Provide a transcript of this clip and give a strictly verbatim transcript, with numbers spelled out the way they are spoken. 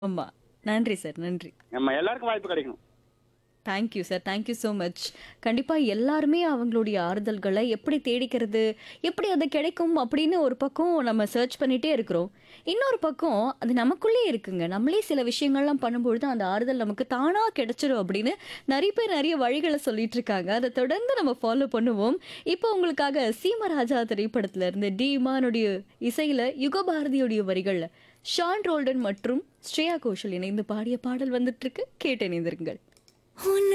ஆமா. நன்றி சார். நன்றி. நம்ம எல்லாருக்கும் வாய்ப்பு கிடைக்கும். Thank you sir. Thank you so much. கண்டிப்பா எல்லாருமே அவங்களுடைய ஆறுதல்கள எப்படி தேடிக்கிறது? எப்படி அது கிடைக்கும்? அப்படின்னு ஒரு பக்கம் நம்ம சர்ச் பண்ணிட்டே இருக்கிறோம். இன்னொரு பக்கம் அது நமக்குள்ளயே இருக்குங்க. நம்மளே சில விஷயங்கள்லாம் பண்ணும்பொழுது அந்த ஆறுதல் நமக்கு தானா கிடைச்சிரும் அப்படின்னு நெறைய பேர் நெறைய வழிகள சொல்லிட்டு இருக்காங்க. அத தொடர்ந்து நம்ம ஃபாலோ பண்ணுவோம். இப்போ உங்களுக்காக சீமராஜா திரைப்படத்துல இருந்து டி. இமானுடைய இசையில யுகபாரதியுடைய வரிகள்ல ஷான் ரோல்டன் மற்றும் ஸ்ரேயா கோஷல் இணைந்து பாடிய பாடல் வந்துட்டு இருக்கு. கேட்டு இணைந்திருங்கள்.